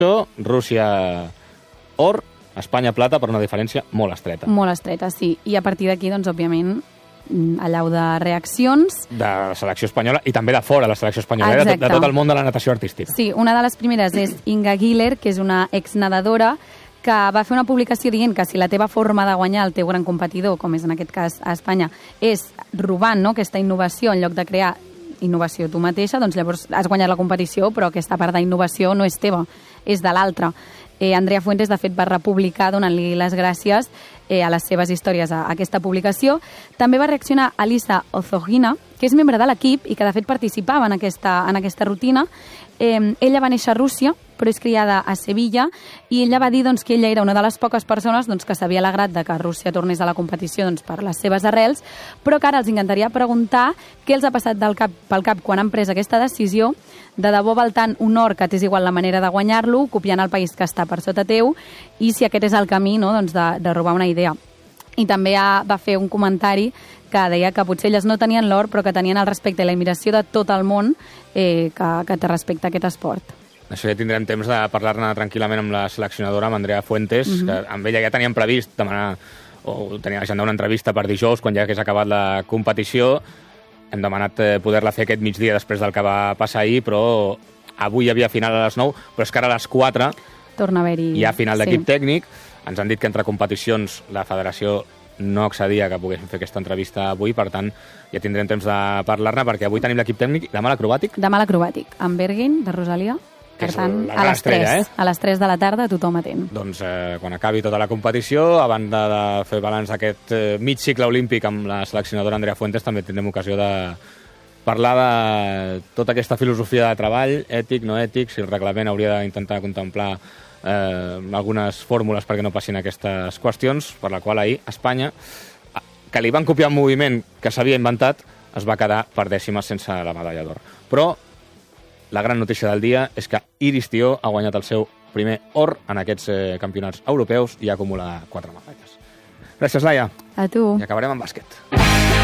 Rússia or, Espanya plata, per una diferència molt estreta. Molt estreta, sí. I a partir d'aquí, doncs, òbviament, allau de reaccions. De la selecció espanyola i també de fora la selecció espanyola, de tot el món de la natació artística. Sí, una de les primeres és Inga Giller, que és una exnedadora, que va fer una publicació dient que si la teva forma de guanyar el teu gran competidor, com és en aquest cas a Espanya, és robant, no?, aquesta innovació en lloc de crear innovació tu mateixa, doncs llavors has guanyat la competició, però aquesta part d'innovació no és teva, és de l'altre. Andrea Fuentes, de fet, va republicar donant-li les gràcies a les seves històries a aquesta publicació. També va reaccionar Alisa Ozogina, que és membre de l'equip i que, de fet, participava en aquesta rutina. Ella va néixer a Rússia, però és criada a Sevilla, i ella va dir doncs, que ella era una de les poques persones doncs, que s'havia alegrat de que Rússia tornés a la competició doncs, per les seves arrels, però que ara els encantaria preguntar què els ha passat pel cap quan han pres aquesta decisió. De debò val tant un or que t'és igual la manera de guanyar-lo, copiant el país que està per sota teu, i si aquest és el camí, no, doncs de robar una idea. I també va fer un comentari que deia que potser elles no tenien l'or, però que tenien el respecte i la admiració de tot el món que té respecte a aquest esport. Això ja tindrem temps de parlar-ne tranquil·lament amb la seleccionadora, amb Andrea Fuentes, que amb ella ja teníem previst demanar, o tenia agendar una entrevista per dijous, quan ja hagués acabat la competició. Hem demanat poder-la fer aquest migdia després del que va passar ahir, però avui hi havia final a les 9, però és que ara a les 4 torna a haver-hi... hi ha final d'equip tècnic. Ens han dit que entre competicions la federació no accedia que poguéssim fer aquesta entrevista avui, per tant, ja tindrem temps de parlar-ne, perquè avui tenim l'equip tècnic i demà l'acrobàtic. Demà l'acrobàtic, amb Berguin, de Rosalia. Per tant, a les 3, a les 3 de la tarda, tothom atent. Doncs quan acabi tota la competició, abans de fer balanç d'aquest mig cicle olímpic amb la seleccionadora Andrea Fuentes, també tindrem ocasió de parlar de tota aquesta filosofia de treball, ètic, no ètic, si el reglament hauria d'intentar contemplar algunes fórmules perquè no passin aquestes qüestions, per la qual ahir Espanya, que li van copiar un moviment que s'havia inventat, es va quedar per dècimes sense la medalla d'or. Però la gran notícia del dia és que Iris Tió ha guanyat el seu primer or en aquests campionats europeus i acumula 4 medalles. Gràcies, Laia. A tu. I acabarem amb bàsquet.